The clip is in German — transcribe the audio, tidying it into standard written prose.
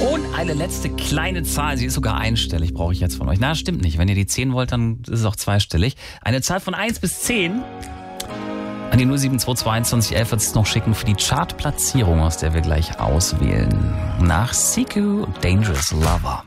Und eine letzte kleine Zahl, sie ist sogar einstellig, brauche ich jetzt von euch. Na, stimmt nicht. Wenn ihr die 10 wollt, dann ist es auch zweistellig. Eine Zahl von 1 bis 10 an die 07222 11 wird es noch schicken für die Chartplatzierung, aus der wir gleich auswählen. Nach Siku Dangerous Lover.